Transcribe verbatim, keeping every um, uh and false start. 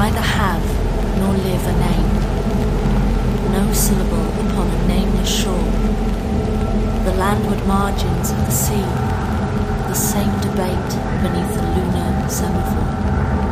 neither have nor live a name, no syllable upon a nameless shore, the landward margins of the sea, the same debate beneath the